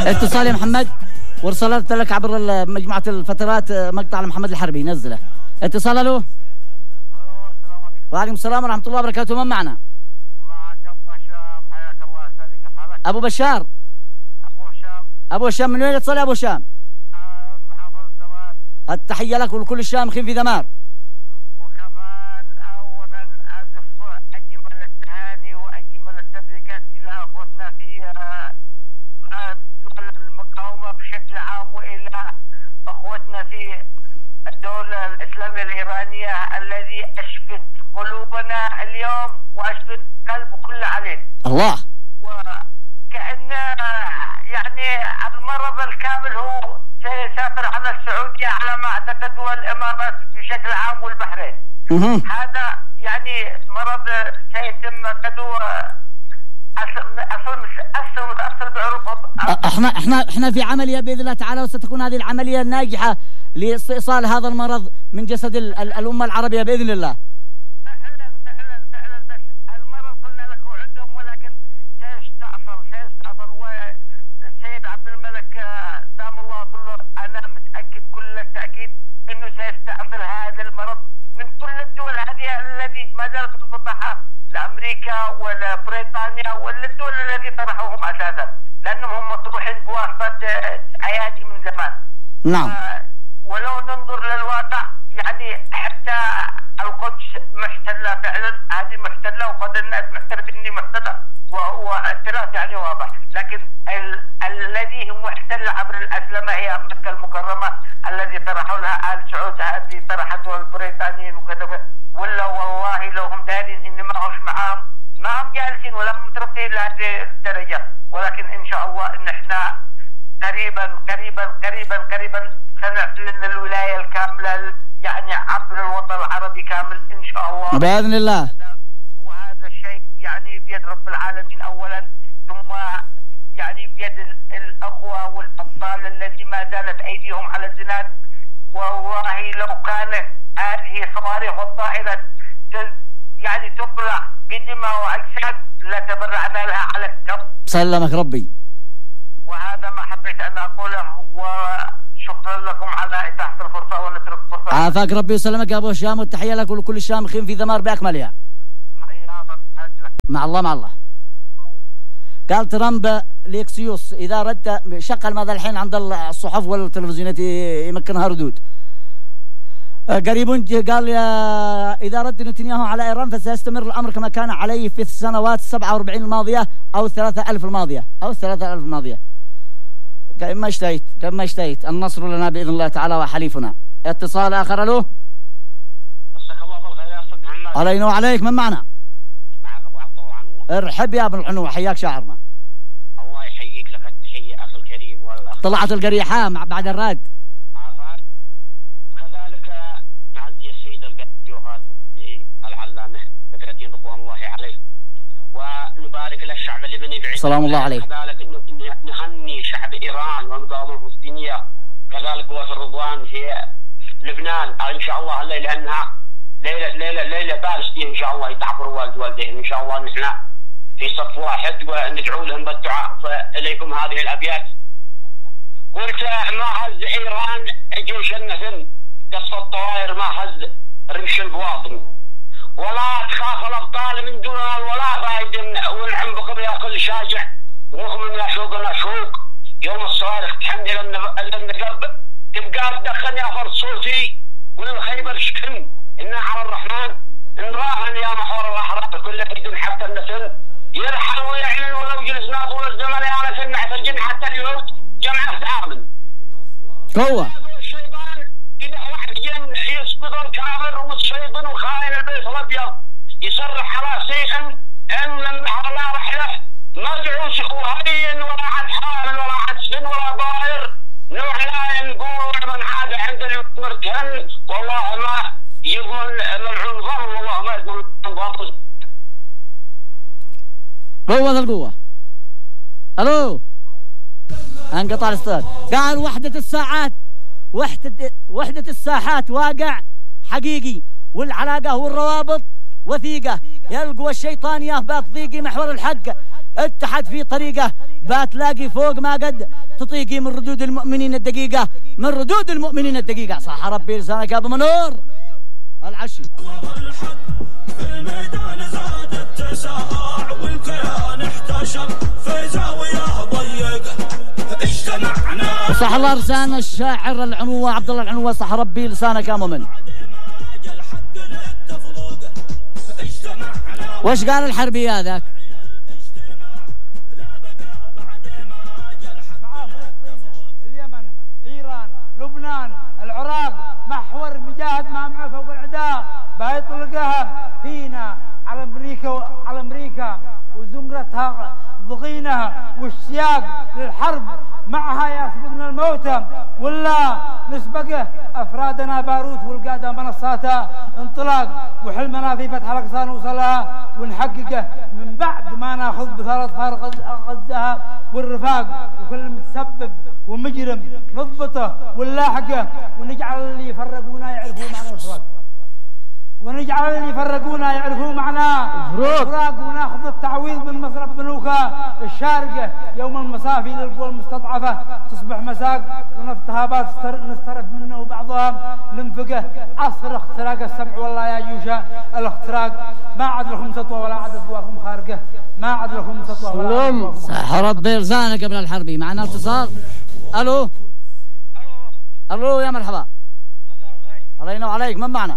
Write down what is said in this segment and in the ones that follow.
اتصال يا محمد، وارسلت لك عبر مجموعة الفترات مقطع لمحمد الحربي، نزله. اتصال. الو. السلام عليكم. وعليكم السلام ورحمة الله وبركاته. من معنا؟ معك ابو هشام، حياك الله استاذي، كيف حالك؟ ابو بشار. ابو هشام من وين اتصل يا ابو هشام؟ محافظة دمار. التحية لك ولكل الشامخين في دمار. وكمان اولا ازف اجمل التهاني واجمل التبريكات الى اخوتنا في دول المقاومة بشكل عام، والى اخوتنا في الدولة الاسلامية الايرانية الذي اشفت قلوبنا اليوم واشفت قلب كل عليل. الله. وكأن يعني المرض الكامل هو سيسافر على السعودية على ما اعتقد، والامارات بشكل عام والبحرين. هذا يعني مرض سيتم قدو اصل بعروق. احنا في عملية باذن الله تعالى، وستكون هذه العملية ناجحة لاستئصال هذا المرض من جسد الامة العربية باذن الله. فعلا بس المرض قلنا لك عندهم، ولكن سيستأصل. والسيد عبد الملك دام الله ظله انا متأكد كل التأكيد انه سيستأصل هذا المرض من كل الدول هذه التي ما زالت تفتحها لامريكا ولا بريطانيا ولا الدول التي طرحوهم اساسا، لانهم هم مطروحين بواسطه ايادي من زمان. نعم. ولو ننظر للواقع يعني حتى القدس محتله فعلا، هذه محتله وقد الناس محترفين اني محتله واعتراف يعني واضح، لكن الذي هو محتل عبر الاسلمه هي مكه المكرمه الذي طرحوا لها ال سعود، هذه طرحتها البريطانيين وكذا. ولا والله لو هم دارين ان ما هوش معاهم ما هم جالسين ولا هم مترفين لهذه الدرجه، ولكن ان شاء الله ان احنا قريبا سنعلن الولايه الكامله يعني عبر الوطن العربي كامل ان شاء الله باذن الله. وهذا الشيء يعني بيد رب العالمين اولا، ثم يعني بيد الاخوه والابطال الذي ما زالت ايديهم على الزناد. والله لو كانت هذه صواريخ والطائرات يعني تبلع بدماء واجساد لتبرعنا لها على الكون. سلمك ربي. وهذا ما حبيت ان اقوله، وشكرا لكم على اتاحه الفرصه ونترك فرصه. عافاك ربي وسلمك يا ابو هشام، والتحيه لك ولكل الشامخين في دمار باكملها. مع الله. قال ترامب لإكسيوس إذا ردت، شغل ماذا الحين عند الصحف والتلفزيونات يمكنها ردود. قريب قال إذا رد نتنياهو على إيران فسيستمر الأمر كما كان عليه في السنوات 47 الماضية أو 3000 الماضية. كما اشتهيت النصر لنا بإذن الله تعالى وحليفنا. اتصال آخر. ألو. مساك الله بالخير يا أستاذ محمد. علينا وعليك. من معنا؟ معك أبو عبد الله عنوة. ارحب يا ابن العنوة، حياك شاعرنا. الله يحييك، لك التحية أخي الكريم والأخ. طلعت القريحة بعد الراد. كذلك نعزي السيد القائد وهذه العلامة بدر الدين رضوان الله عليه، ونبارك للشعب اللبناني بعيد سلام الله عليه. كذلك نهني شعب إيران والمقاومة الفلسطينية، كذلك قوات الرضوان في لبنان إن شاء الله الليلة أنها ليلة بارزة إن شاء الله يتعبروا والديهم إن شاء الله. نحن في صف واحد وندعو لهم بالدعاء. فإليكم هذه الأبيات. قلت ما هز إيران جيش النثن، قص الطوائر ما هز رمش البواطن، ولا تخاف الأبطال من دوننا الولاء رايد ونعم بكم يا كل شاجع، ونؤمن يشوقنا شوق يوم الصواريخ تحمل النقب، تبقى تدخن يا فرد صوتي وللخيبر شكن، إنا على الرحمن نراهن يا محور الأحرار كل يد حتى النثن، يرحل ويعلن ولو جلسنا طول الزمن يا نثن نحت الجن حتى اليهود جمعه تعامل. هو الشيطان كده واحد جن يسقط الكافر والشيطان وخاين البيت الابيض يصرح على شيء ان البحر لا رحله مرجعوش وهين ولا عاد حامل ولا عاد سفن ولا ضائر، نوع لا نقول من عاد عند المركن والله ما يضمن ملعون ظن، والله ما يضمن ظن. قوة القوة. الو. انقطع الاستاذ. قال وحدة الساحات واقع حقيقي، والعلاقة والروابط وثيقة، يا القوى الشيطانية بات ضيقي محور الحق، اتحد في طريقه بتلاقي فوق ما قد تطيقي من ردود المؤمنين الدقيقة، من ردود المؤمنين الدقيقة. صح ربي لسانك يا أبو منور العشي. في الميدان زاد التسارع والكيان احتشر في زاوية ضيقة اجتمعنا. صح الله لسان الشاعر العنوة عبد الله العنوة. صح ربي لسانك يا مؤمن. وش قال الحربي هذاك؟ اليمن، ايران، لبنان، العراق، محور مجاهد مع فوق العداء بيطلقها فينا على امريكا وزمرتها ضغينها والسياق للحرب معها يسبقنا الموتى ولا نسبقه افرادنا باروت والقاده منصاتها انطلاق وحلمنا في فتح الاقصى نوصلها ونحققه من بعد ما ناخذ بثارة فارق غزها والرفاق وكل متسبب ومجرم نضبطه ونلاحقه ونجعل اللي يفرقونا يعرفوا معنى الفراق الفراق وناخذ التعويض من مصرف بنوكها الشارقه يوم المصافي للقوى المستضعفه تصبح مساق ونفتهابات نسترد منه بعضها ننفقه عصر اختراق السبع والله يا جيوشا الاختراق ما عاد لكم سطوه ولا عاد ادواركم خارقه ما عاد لكم سطوه ولا عاد ادواركم. صح ربي لسانك ابن الحربي. معنا اتصال. الو الو يا مرحبا. الله ينور عليك. من معنا؟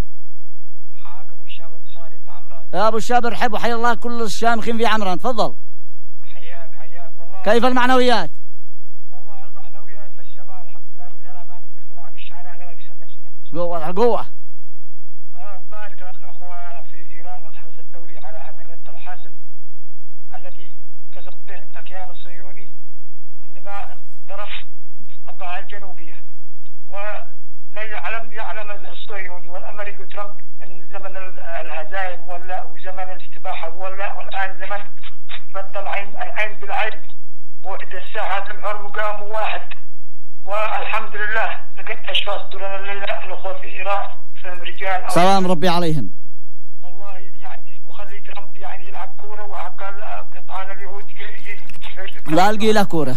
يا ابو الشاب رحب وحيا الله كل الشامخين في عمران. تفضل. حياك والله. كيف المعنويات؟ والله المعنويات للسماء الحمد لله. روح ما نمر في الشارع على سنة قوة. نبارك الاخوه في ايران والحرس الثوري على هذا الرد الحاسم الذي كسب به الكيان الصهيوني عندما ضرب الضفة الجنوبيه. ولا يعلم الصهيوني والامريكي ترامب ان زمن الهزائم ولا وزمن الاستباحه ولا والان زمن رد العين بالعين وإحدى الساعات الحرب قاموا واحد. والحمد لله لقد اشفى صدورنا الليله الاخوه في ايران في رجال سلام ربي عليهم. والله يعني وخلي ترامب يعني يلعب كوره وعقل قطعان اليهود لا القي له كوره.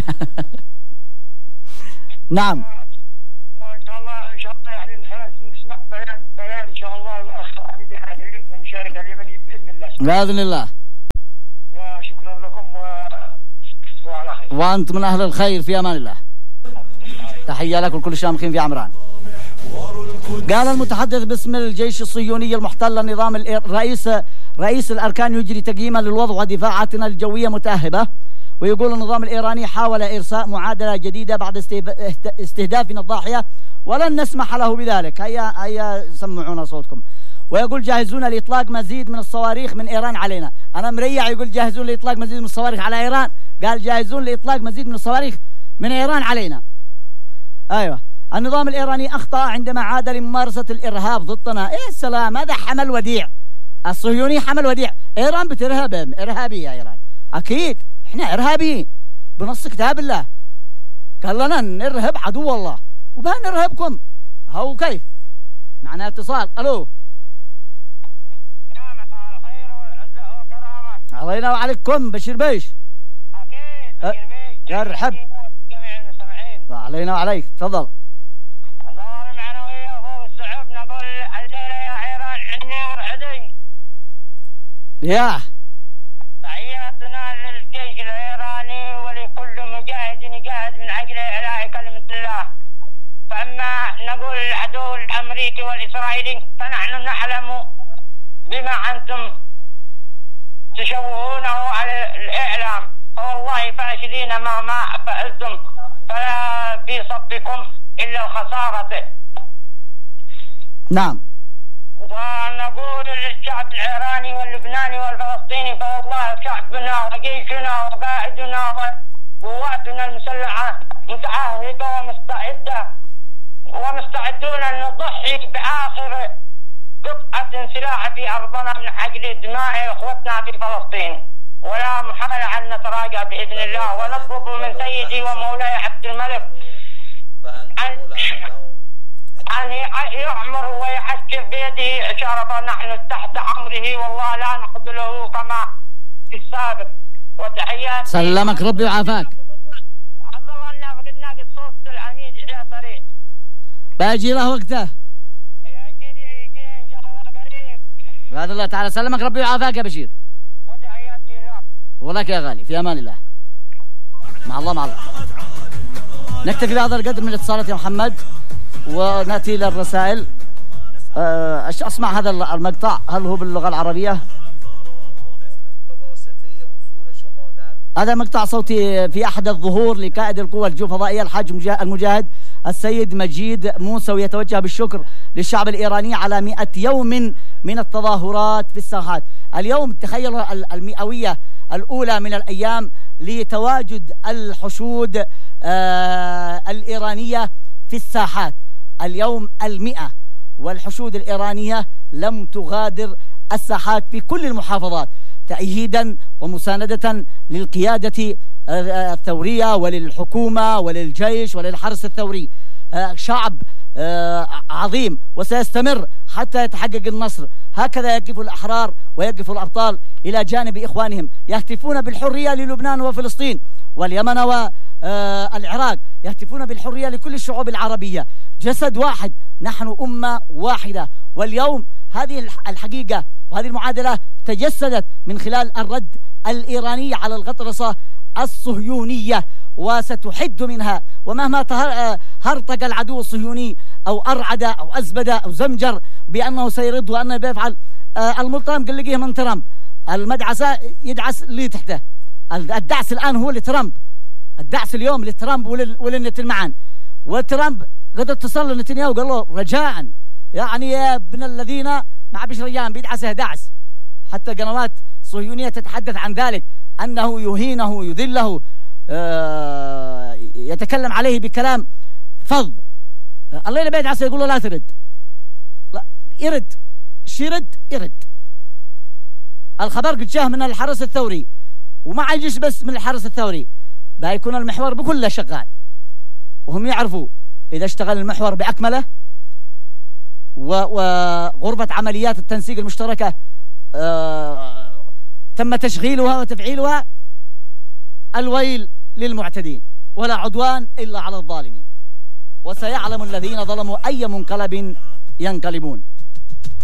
نعم ان شاء الله يعني نسمع بيان ان شاء الله الاخ يعني من المشاركه اليمني باذن الله. باذن الله. وشكرا لكم وعلى خير. وانت من اهل الخير في امان الله. تحيه لك ولكل الشامخين في عمران. قال المتحدث باسم الجيش الصهيوني المحتل النظام رئيس الاركان يجري تقييما للوضع ودفاعاتنا الجويه متاهبه. ويقول النظام الإيراني حاول إرساء معادلة جديدة بعد استهدافنا الضاحية ولن نسمح له بذلك. هيا سمعونا صوتكم. ويقول جاهزون لإطلاق مزيد من الصواريخ من إيران علينا. أنا مريع يقول جاهزون لإطلاق مزيد من الصواريخ على إيران. قال جاهزون لإطلاق مزيد من الصواريخ من إيران علينا. أيوة. النظام الإيراني أخطأ عندما عاد لممارسة الإرهاب ضدنا. إيه السلام، هذا حمل وديع. الصهيوني حمل وديع. إيران بترهب، إرهابية إيران أكيد. احنا ارهابيين بنص كتاب الله. قال لنا نرهب عدو الله وبها نرهبكم. هو كيف؟ معنا اتصال. الو. يا مساء الخير والعزة والكرامة. الله ينور عليكم. بشير بيش. اكيد بشير بيش. يرحب جميع المستمعين. الله ينور عليك. تفضل. الظواهر المعنوية فوق الصعوب. نقول الليلة يا ايران عني ورعدي. ياه. تحياتنا للجيش الإيراني ولكل مجاهد يجاهد من أجل إعلاء كلمة الله. فأما نقول العدو الأمريكي والإسرائيلي فنحن نعلم بما أنتم تشوهونه على الإعلام. فوالله فاشلين مهما فعلتم فلا في صفكم إلا الخسارة. نعم. ونقول للشعب العراقي واللبناني والفلسطيني فوالله شعبنا وجيشنا وقائدنا وقواتنا المسلحة متعهدة ومستعدون أن نضحي بآخر قطعة سلاح في أرضنا من أجل دماء إخوتنا في فلسطين. ولا محالة أن نتراجع بإذن الله ونطلب من سيدي ومولاي عبد الملك أن يأمر ويحشر بيده إشارة. نحن تحت أمره والله لا نقبله كما في السابق. وتحياتي. سلمك ربي وعافاك. ظللنا عبد الحميد يحيى صريح. باجي له وقته. يجي ان شاء الله قريب. بعد الله تعالى سلمك ربي وعافاك يا بشير. وتحياتي لك. ولك يا غالي في امان الله. مع الله مع الله. نكتفي بهذا القدر من الاتصالات يا محمد وناتي للرسائل. اسمع هذا المقطع، هل هو باللغة العربية؟ هذا مقطع صوتي في أحد الظهور لقائد القوى الجوفضائية الحاج المجاهد السيد مجيد موسى، ويتوجه بالشكر للشعب الإيراني على 100 يوم من التظاهرات في الساحات. اليوم تخيلوا المئوية الأولى من الأيام لتواجد الحشود الإيرانية في الساحات. اليوم 100 والحشود الإيرانية لم تغادر الساحات في كل المحافظات تأييدا ومساندة للقيادة الثورية وللحكومة وللجيش وللحرس الثوري. شعب عظيم وسيستمر حتى يتحقق النصر. هكذا يقف الأحرار ويقف الأبطال إلى جانب إخوانهم، يهتفون بالحرية للبنان وفلسطين واليمن والعراق، يهتفون بالحرية لكل الشعوب العربية. جسد واحد، نحن أمة واحدة. واليوم هذه الحقيقة وهذه المعادلة تجسدت من خلال الرد الإيراني على الغطرسة الصهيونية، وستحد منها. ومهما هرطق العدو الصهيوني أو أرعد أو أزبد أو زمجر بأنه سيرد وأنه بيفعل، الملطم قلقيه من ترامب، المدعسة يدعس اللي تحته. الدعس الآن هو لترامب، الدعس اليوم لترامب وللنتنمعان. وترامب قد اتصل لنتنياهو وقال له رجاء يعني يا ابن الذين ما عبش ريان بيدعسه دعس. حتى قنوات صهيونية تتحدث عن ذلك، أنه يهينه يذله، يتكلم عليه بكلام فظ. الله اللي بيدعسه يقول له لا ترد، لا يرد، شيرد يرد. الخبر قد جاء من الحرس الثوري، وما يجيش بس من الحرس الثوري، بيكون المحور بكله شغال، وهم يعرفوا إذا اشتغل المحور بأكمله وغرفة عمليات التنسيق المشتركة تم تشغيلها وتفعيلها، الويل للمعتدين ولا عدوان إلا على الظالمين. وسيعلم الذين ظلموا أي منقلب ينقلبون.